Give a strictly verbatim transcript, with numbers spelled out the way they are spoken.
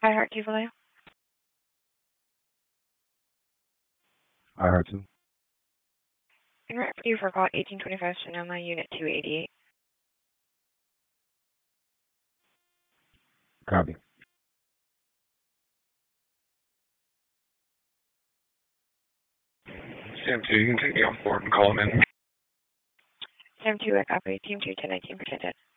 I heart two Vallejo. I heard two. In right for you for call eighteen twenty-five Sonoma, Unit two eighty-eight. Copy. Sam two, you can take me off board and call him in. Sam two, I copy. Team two, ten nineteen, protected.